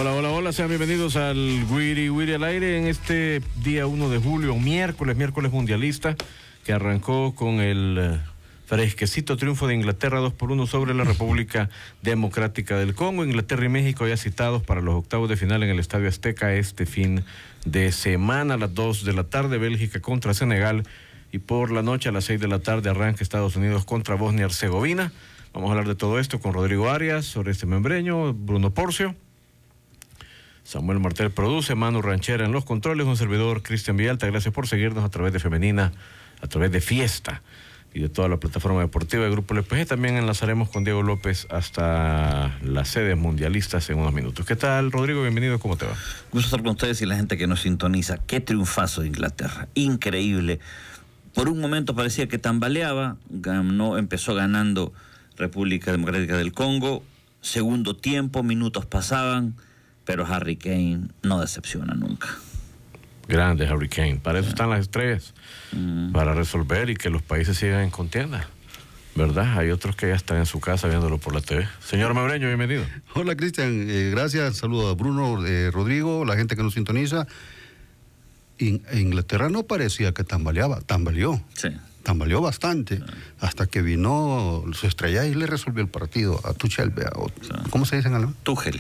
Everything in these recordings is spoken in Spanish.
Hola, sean bienvenidos al Wiri Wiri al aire en este día 1 de julio, miércoles mundialista, que arrancó con el fresquecito triunfo de Inglaterra 2-1 sobre la República Democrática del Congo. Inglaterra y México ya citados para los octavos de final en el Estadio Azteca este fin de semana a las 2 de la tarde, Bélgica contra Senegal, y por la noche a las 6 de la tarde arranca Estados Unidos contra Bosnia-Herzegovina. Vamos a hablar de todo esto con Rodrigo Arias, Oreste Membreño, Bruno Porcio. Samuel Martel produce, Manu Ranchera en los controles, un servidor, Cristian Villalta. Gracias por seguirnos a través de Femenina, a través de Fiesta y de toda la plataforma deportiva del Grupo LPG. También enlazaremos con Diego López hasta las sedes mundialistas en unos minutos. ¿Qué tal, Rodrigo? Bienvenido, ¿cómo te va? Gusto estar con ustedes y la gente que nos sintoniza. Qué triunfazo de Inglaterra, increíble. Por un momento parecía que tambaleaba, empezó ganando República Democrática del Congo, segundo tiempo, minutos pasaban, pero Harry Kane no decepciona nunca. Grande Harry Kane, para eso están las estrellas, para resolver y que los países sigan en contienda, ¿verdad? Hay otros que ya están en su casa viéndolo por la TV. Señor Membreño, bienvenido. Hola, Cristian, gracias, saludo a Bruno, Rodrigo, la gente que nos sintoniza. Inglaterra no parecía que tambaleaba, tambaleó. Sí. Tambaleó bastante, hasta que vino su estrella y le resolvió el partido a Tuchel, ¿cómo se dice en alemán? Tuchel.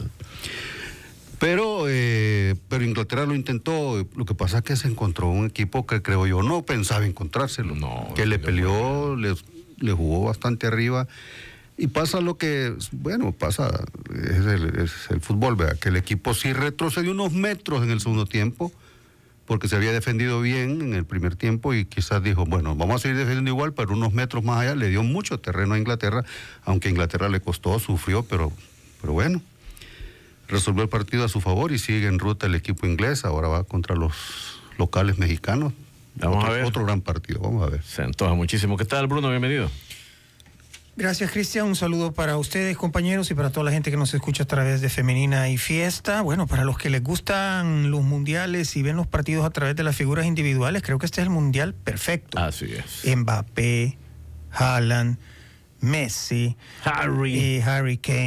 Pero Inglaterra lo intentó. Lo que pasa es que se encontró un equipo que, creo yo, no pensaba encontrárselo, que le peleó, le jugó bastante arriba. Y pasa lo que, pasa, es el fútbol, ¿verdad? Que el equipo sí retrocedió unos metros en el segundo tiempo, porque se había defendido bien en el primer tiempo y quizás dijo, bueno, vamos a seguir defendiendo igual, pero unos metros más allá le dio mucho terreno a Inglaterra, aunque a Inglaterra le costó, sufrió, pero bueno, resolvió el partido a su favor y sigue en ruta el equipo inglés. Ahora va contra los locales mexicanos. Vamos a ver. Otro gran partido, vamos a ver. Se antoja muchísimo. ¿Qué tal, Bruno? Bienvenido. Gracias, Cristian. Un saludo para ustedes, compañeros, y para toda la gente que nos escucha a través de Femenina y Fiesta. Bueno, para los que les gustan los mundiales y ven los partidos a través de las figuras individuales, creo que este es el mundial perfecto. Así es. Mbappé, Haaland, Messi, Harry Kane.